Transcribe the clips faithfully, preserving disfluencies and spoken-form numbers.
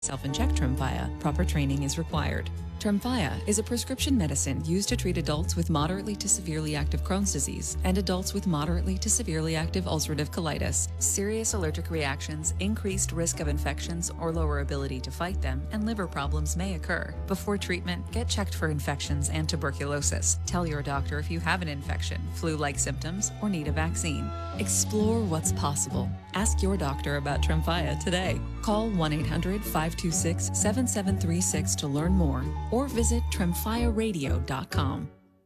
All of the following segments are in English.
Self-inject Tremfya. Proper training is required. Tremfya is a prescription medicine used to treat adults with moderately to severely active Crohn's disease and adults with moderately to severely active ulcerative colitis. Serious allergic reactions, increased risk of infections or lower ability to fight them, and liver problems may occur. Before treatment, get checked for infections and tuberculosis. Tell your doctor if you have an infection, flu-like symptoms, or need a vaccine. Explore what's possible. Ask your doctor about Tremfya today. Call one eight hundred, five two six, seven seven three six to learn more, or visit tremfya radio dot com.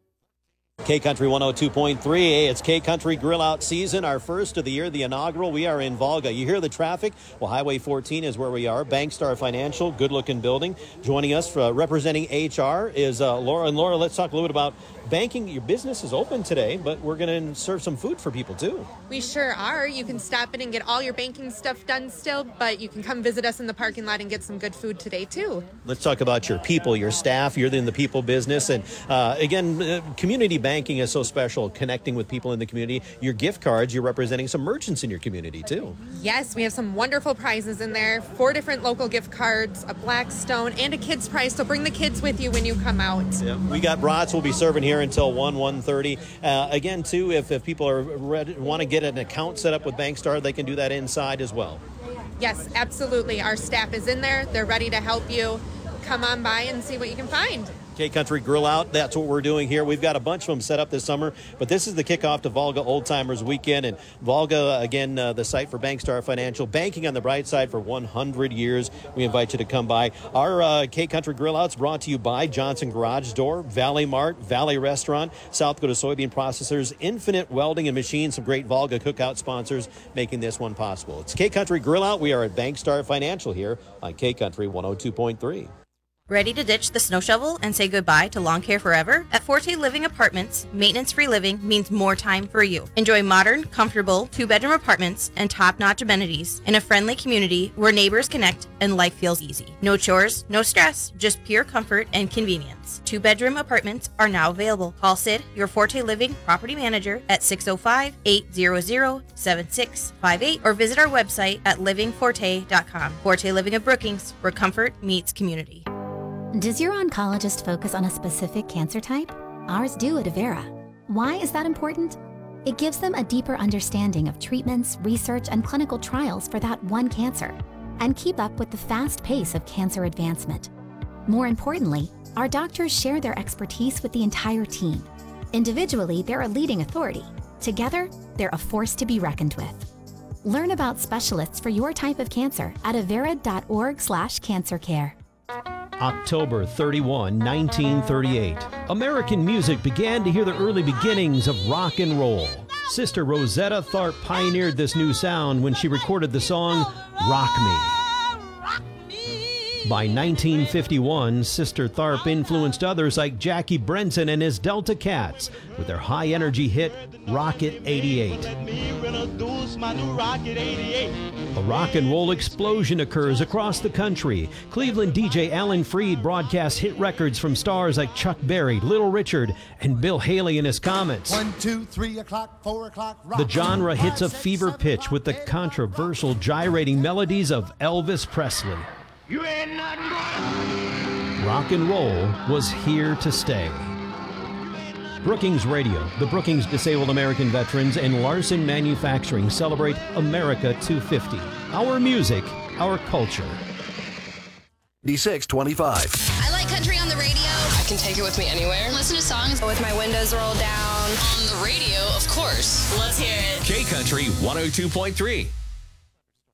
K Country one oh two point three. Hey, it's K Country Grill Out season, our first of the year, the inaugural. We are in Volga. You hear the traffic? Well, Highway fourteen is where we are. Bankstar Financial, good-looking building. Joining us for uh, representing H R is uh, Laura. And Laura, let's talk a little bit about banking. Your business is open today, but we're going to serve some food for people too. We sure are. You can stop in and get all your banking stuff done still, but you can come visit us in the parking lot and get some good food today too. Let's talk about your people, your staff. You're in the people business. And uh, again, uh, community banking is so special, connecting with people in the community. Your gift cards, you're representing some merchants in your community too. Yes, we have some wonderful prizes in there. Four different local gift cards, a Blackstone, and a kids prize. So bring the kids with you when you come out. Yeah, we got brats. We'll be serving here until one, one thirty. Uh, again, too, if, if people are ready, want to get an account set up with Bankstar, they can do that inside as well. Yes, absolutely. Our staff is in there. They're ready to help you. Come on by and see what you can find. K Country Grill Out, that's what we're doing here. We've got a bunch of them set up this summer, but this is the kickoff to Volga Old Timers Weekend. And Volga, again, uh, the site for Bankstar Financial, banking on the bright side for one hundred years. We invite you to come by. Our uh, K Country Grill Out's brought to you by Johnson Garage Door, Valley Mart, Valley Restaurant, South Dakota Soybean Processors, Infinite Welding and Machine, some great Volga cookout sponsors making this one possible. It's K Country Grill Out. We are at Bankstar Financial here on K Country one oh two point three. Ready to ditch the snow shovel and say goodbye to lawn care forever? At Forte Living Apartments, maintenance-free living means more time for you. Enjoy modern, comfortable, two-bedroom apartments and top-notch amenities in a friendly community where neighbors connect and life feels easy. No chores, no stress, just pure comfort and convenience. Two-bedroom apartments are now available. Call Sid, your Forte Living property manager, at six oh five, eight hundred, seven six five eight or visit our website at living forte dot com. Forte Living of Brookings, where comfort meets community. Does your oncologist focus on a specific cancer type? Ours do at Avera. Why is that important? It gives them a deeper understanding of treatments, research, and clinical trials for that one cancer, and keep up with the fast pace of cancer advancement. More importantly, our doctors share their expertise with the entire team. Individually, they're a leading authority. Together, they're a force to be reckoned with. Learn about specialists for your type of cancer at avera dot org slash cancer care. October thirty-first, nineteen thirty-eight. American music began to hear the early beginnings of rock and roll. Sister Rosetta Tharpe pioneered this new sound when she recorded the song Rock Me. By nineteen fifty-one, Sister Tharpe influenced others like Jackie Brenson and his Delta Cats with their high-energy hit Rocket eighty-eight. A rock and roll explosion occurs across the country. Cleveland D J Alan Freed broadcasts hit records from stars like Chuck Berry, Little Richard, and Bill Haley and his Comets. One, two, three o'clock, four o'clock. Rock. The genre hits a fever pitch with the controversial gyrating melodies of Elvis Presley. You ain't nothing but... Rock and roll was here to stay. Brookings Radio, the Brookings Disabled American Veterans, and Larson Manufacturing celebrate America two fifty. Our music, our culture. eighty-six twenty-five. I like country on the radio. I can take it with me anywhere. Listen to songs with my windows rolled down. on the radio, of course. Let's hear it. K Country one oh two point three.